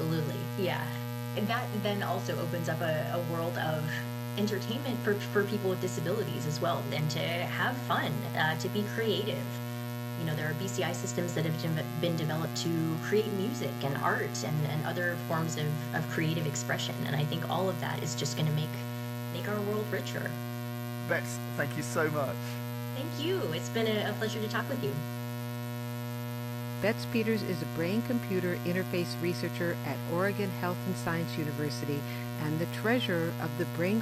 absolutely. Yeah. And that then also opens up a world of entertainment for people with disabilities as well, and to have fun, to be creative. You know, there are BCI systems that have been developed to create music and art and other forms of creative expression. And I think all of that is just going to make our world richer. Bex, thank you so much. Thank you. It's been a pleasure to talk with you. Betts Peters is a brain-computer interface researcher at Oregon Health and Science University and the treasurer of the Brain